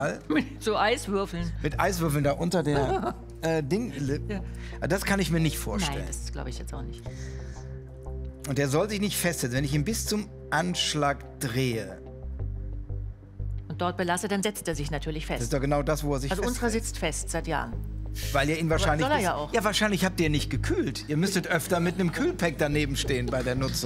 Mit so Eiswürfeln. Mit Eiswürfeln da unter der Ding. Ja. Das kann ich mir nicht vorstellen. Nein, das glaube ich jetzt auch nicht. Und der soll sich nicht festsetzen. Wenn ich ihn bis zum Anschlag drehe. Und dort belasse, dann setzt er sich natürlich Das ist fest. doch genau das, wo er sich Also festhält. unserer sitzt fest seit Jahren. Weil ihr ihn wahrscheinlich... soll er ja auch. Ja, wahrscheinlich habt ihr ihn nicht gekühlt. Ihr müsstet öfter mit einem Kühlpack daneben stehen bei der Nutzung.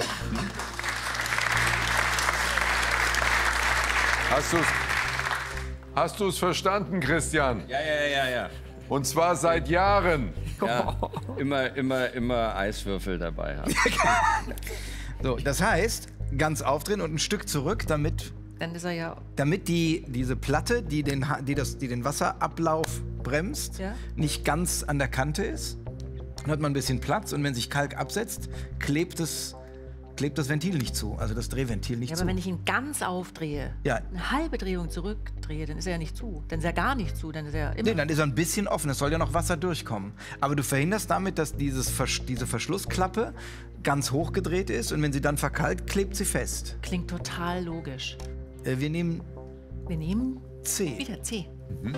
Hast du es verstanden, Christian? Ja. Und zwar seit Jahren. Ja, immer Eiswürfel dabei haben. So, das heißt, ganz aufdrehen und ein Stück zurück, damit Dann ist er ja... diese Platte, die den Wasserablauf bremst, Ja. nicht ganz an der Kante ist. Dann hat man ein bisschen Platz und wenn sich Kalk absetzt, klebt das Ventil nicht zu, also das Drehventil nicht Ja, zu. aber wenn ich ihn ganz aufdrehe, Ja. eine halbe Drehung zurückdrehe, dann ist er ja nicht zu. Dann ist er gar nicht zu, dann ist er immer... Nee, dann ist er ein bisschen offen, es soll ja noch Wasser durchkommen. Aber du verhinderst damit, dass diese Verschlussklappe ganz hoch gedreht ist und wenn sie dann verkalkt, klebt sie fest. Klingt total logisch. Wir nehmen Wir nehmen C. wieder C.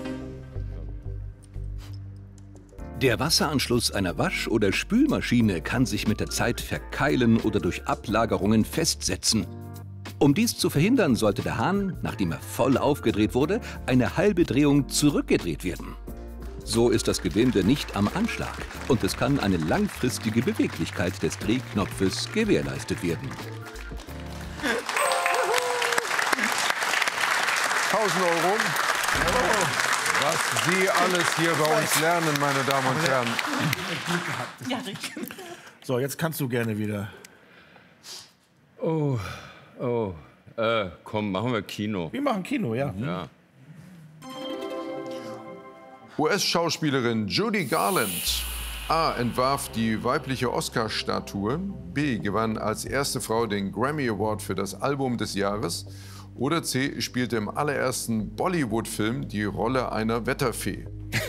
Der Wasseranschluss einer Wasch- oder Spülmaschine kann sich mit der Zeit verkeilen oder durch Ablagerungen festsetzen. Um dies zu verhindern, sollte der Hahn, nachdem er voll aufgedreht wurde, eine halbe Drehung zurückgedreht werden. So ist das Gewinde nicht am Anschlag und es kann eine langfristige Beweglichkeit des Drehknopfes gewährleistet werden. 1000 Euro. Was Sie alles hier bei uns lernen, meine Damen und Herren. Ja, richtig. So, jetzt kannst du gerne wieder. Komm, machen wir Kino. Wir machen Kino, ja. Ja. US-Schauspielerin Judy Garland A. entwarf die weibliche Oscar-Statue, B. gewann als erste Frau den Grammy Award für das Album des Jahres oder C. spielte im allerersten Bollywood-Film die Rolle einer Wetterfee.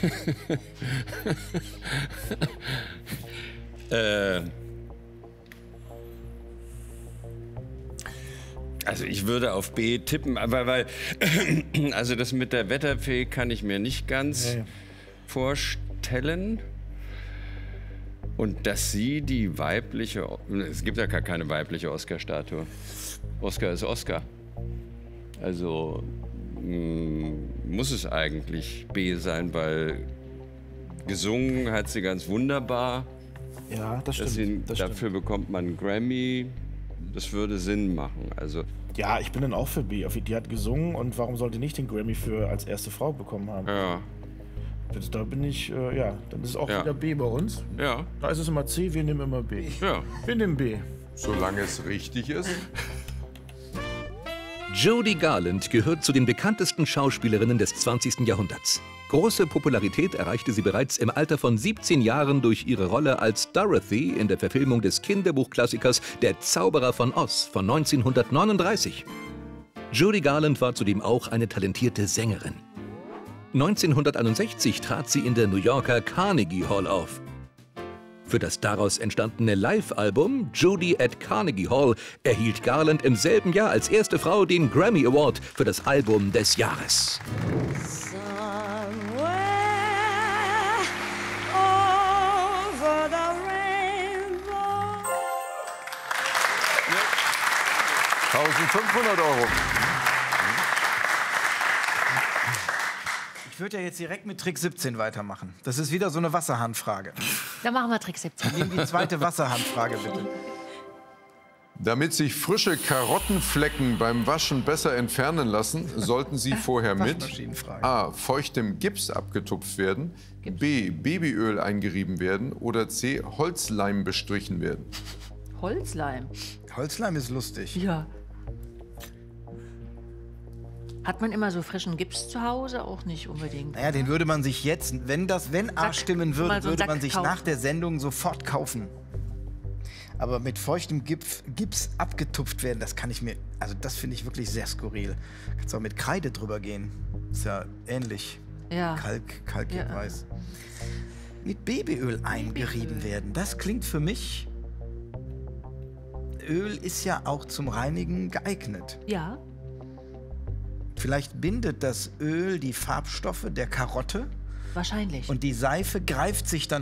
Also ich würde auf B tippen, aber weil also das mit der Wetterfee kann ich mir nicht ganz vorstellen. Und dass sie die weibliche, es gibt ja gar keine weibliche Oscar-Statue. Oscar ist Oscar. Also muss es eigentlich B sein, weil gesungen hat sie ganz wunderbar. Ja, das Dass stimmt. sie, dafür bekommt man einen Grammy. Das würde Sinn machen. Also Ja, ich bin dann auch für B. Die hat gesungen und warum sollte nicht den Grammy für als erste Frau bekommen haben? ja, Da bin ich, ja, dann ist es auch Ja. wieder B bei uns. ja, Da ist es immer C, wir nehmen immer B. ja. Wir nehmen B. Solange es richtig ist. Judy Garland gehört zu den bekanntesten Schauspielerinnen des 20. Jahrhunderts. Große Popularität erreichte sie bereits im Alter von 17 Jahren durch ihre Rolle als Dorothy in der Verfilmung des Kinderbuchklassikers Der Zauberer von Oz von 1939. Judy Garland war zudem auch eine talentierte Sängerin. 1961 trat sie in der New Yorker Carnegie Hall auf. Für das daraus entstandene Live-Album Judy at Carnegie Hall erhielt Garland im selben Jahr als erste Frau den Grammy Award für das Album des Jahres. Somewhere over the rainbow. 1500 Euro. Ich würde ja jetzt direkt mit Trick 17 weitermachen. Das ist wieder so eine Wasserhahnfrage. Dann machen wir Trick 17. Nimm die zweite Wasserhahnfrage bitte. Damit sich frische Karottenflecken beim Waschen besser entfernen lassen, sollten sie vorher mit Waschmaschinenfrage. A. feuchtem Gips abgetupft werden, B. Babyöl eingerieben werden oder C. Holzleim bestrichen werden. Holzleim. Holzleim ist lustig. Ja. Hat man immer so frischen Gips zu Hause? Auch nicht unbedingt. Naja, den würde man sich jetzt, wenn A stimmen würde, mal so einen würde man Sack sich kaufen. nach der Sendung sofort kaufen. Aber mit feuchtem Gips abgetupft werden, das kann ich mir, also das finde ich wirklich sehr skurril. Kannst auch mit Kreide drüber gehen. Ist ja ähnlich. Ja. Kalk geht weiß. Mit Babyöl eingerieben werden, das klingt für mich. Öl ist ja auch zum Reinigen geeignet. Ja. Vielleicht bindet das Öl die Farbstoffe der Karotte Wahrscheinlich. und die Seife greift sich dann